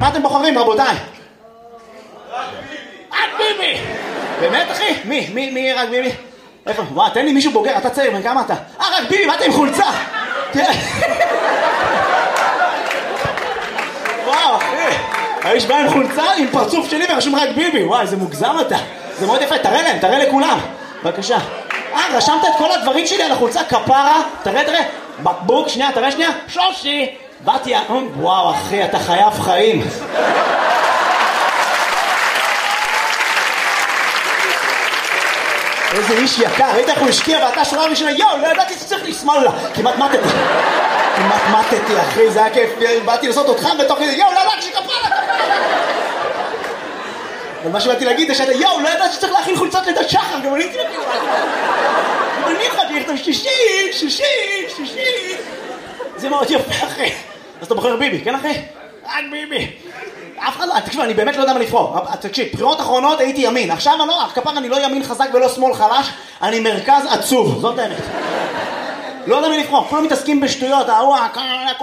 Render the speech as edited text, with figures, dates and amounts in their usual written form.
מה אתם בוחרים, רבותיי? רק ביבי! באמת, אחי? מי רק ביבי? איפה? וואו, תן לי מישהו בוגר, אתה צעיר, כמה אתה? רק ביבי, מה אתה עם חולצה? וואו, אחי, האיש בא עם חולצה, עם פרצוף שלי ורשום רק ביבי. וואו, איזה מוגזם אתה. זה מאוד יפה, תראה להם, תראה לכולם. בבקשה. רשמת את כל הדברים שלי על החולצה, כפרה. תראה. בקבוק, שנייה, תראה שנייה. שושי. באתי, וואו, אחי, אתה חייב חיים. איזה איש יקר, ראית איך הוא השקיע ואתה שורה ראשונה, יואו, לא ידעתי שצריך לשמאל לה. כמעט מתתי, אחי, זה היה כיף. באתי לעשות אותך בתוך כזה, יואו, לא ידעתי שכפרה. אבל מה שבאתי להגיד זה שאתה, יואו, לא ידעתי שצריך להכין חולצות לידת שחר, גם אני הייתי להגיד. אני יכולתי לכתוב שישי. זה מאוד יפה, אחי. אז אתה בוחר ביבי, כן, אחי? רק ביבי. אף אחד לא, תקשיב, אני באמת לא יודע מה לבחור. תקשיב, בחירות אחרונות הייתי ימין. עכשיו אני לא ימין חזק ולא שמאל חלש, אני מרכז עצוב, זאת האמת. לא יודע מה לבחור, כולם מתעסקים בשטויות,